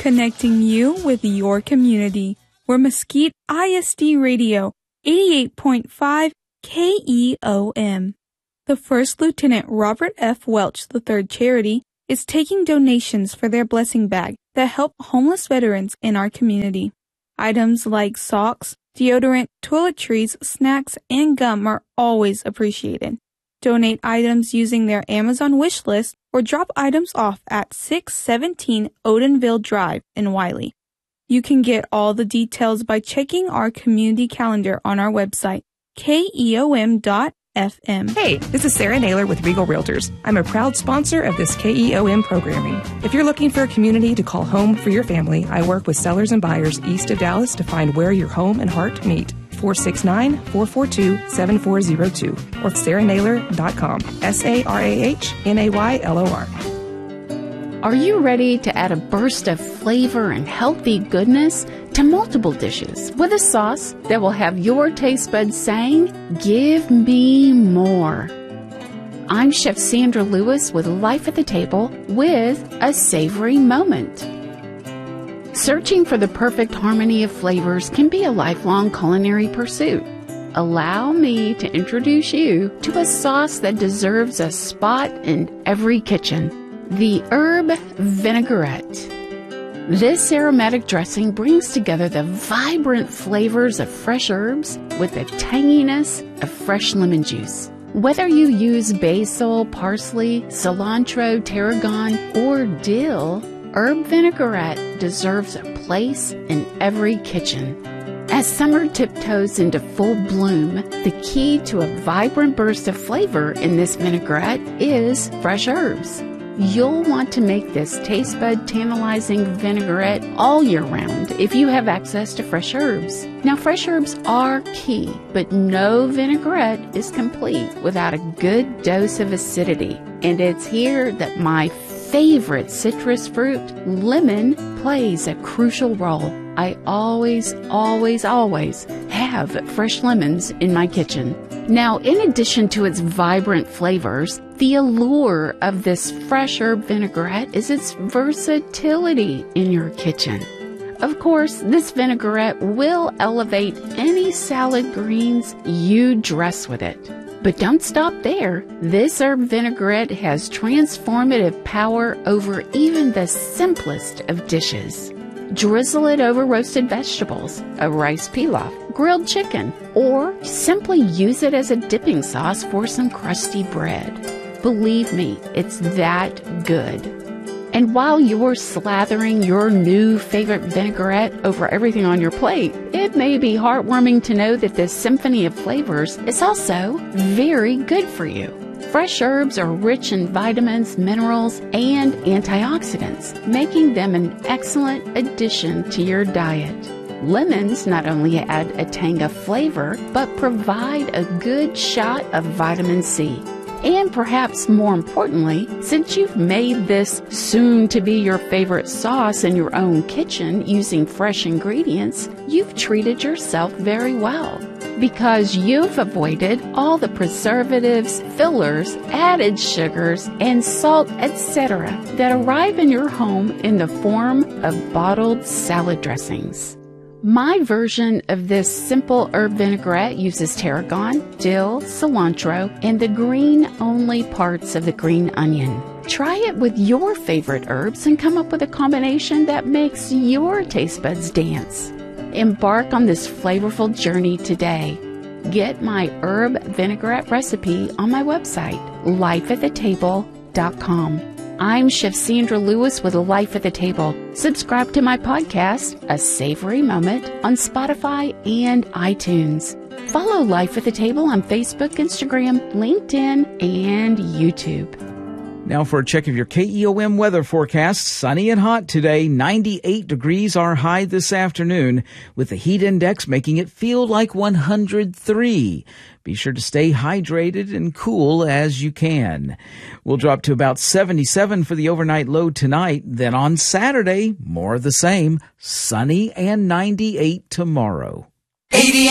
connecting you with your community. We're Mesquite ISD Radio, 88.5 KEOM. The First Lieutenant Robert F. Welch III Charity is taking donations for their blessing bag that help homeless veterans in our community. Items like socks, deodorant, toiletries, snacks, and gum are always appreciated. Donate items using their Amazon wish list or drop items off at 617 Odenville Drive in Wiley. You can get all the details by checking our community calendar on our website, keom.fm. Hey, this is Sarah Naylor with Regal Realtors. I'm a proud sponsor of this KEOM programming. If you're looking for a community to call home for your family, I work with sellers and buyers east of Dallas to find where your home and heart meet. 469-442-7402 or sarahnaylor.com. SARAHNAYLOR. Are you ready to add a burst of flavor and healthy goodness to multiple dishes with a sauce that will have your taste buds saying, "Give me more"? I'm Chef Sandra Lewis with Life at the Table with a savory moment. Searching for the perfect harmony of flavors can be a lifelong culinary pursuit. Allow me to introduce you to a sauce that deserves a spot in every kitchen. The herb vinaigrette. This aromatic dressing brings together the vibrant flavors of fresh herbs with the tanginess of fresh lemon juice. Whether you use basil, parsley, cilantro, tarragon, or dill, herb vinaigrette deserves a place in every kitchen. As summer tiptoes into full bloom, the key to a vibrant burst of flavor in this vinaigrette is fresh herbs. You'll want to make this taste bud tantalizing vinaigrette all year round if you have access to fresh herbs. Now, fresh herbs are key, but no vinaigrette is complete without a good dose of acidity. And it's here that my favorite citrus fruit, lemon, plays a crucial role. I always have fresh lemons in my kitchen. Now, in addition to its vibrant flavors, the allure of this fresh herb vinaigrette is its versatility in your kitchen. Of course, this vinaigrette will elevate any salad greens you dress with it. But don't stop there. This herb vinaigrette has transformative power over even the simplest of dishes. Drizzle it over roasted vegetables, a rice pilaf, grilled chicken, or simply use it as a dipping sauce for some crusty bread. Believe me, it's that good. And while you're slathering your new favorite vinaigrette over everything on your plate, it may be heartwarming to know that this symphony of flavors is also very good for you. Fresh herbs are rich in vitamins, minerals, and antioxidants, making them an excellent addition to your diet. Lemons not only add a tang of flavor, but provide a good shot of vitamin C. And perhaps more importantly, since you've made this soon-to-be your favorite sauce in your own kitchen using fresh ingredients, you've treated yourself very well, because you've avoided all the preservatives, fillers, added sugars, and salt, etc. that arrive in your home in the form of bottled salad dressings. My version of this simple herb vinaigrette uses tarragon, dill, cilantro, and the green-only parts of the green onion. Try it with your favorite herbs and come up with a combination that makes your taste buds dance. Embark on this flavorful journey today. Get my herb vinaigrette recipe on my website, lifeatthetable.com. I'm Chef Sandra Lewis with Life at the Table. Subscribe to my podcast, A Savory Moment, on Spotify and iTunes. Follow Life at the Table on Facebook, Instagram, LinkedIn, and YouTube. Now for a check of your KEOM weather forecast. Sunny and hot today. 98 degrees our high this afternoon, with the heat index making it feel like 103. Be sure to stay hydrated and cool as you can. We'll drop to about 77 for the overnight low tonight. Then on Saturday, more of the same. Sunny and 98 tomorrow. 88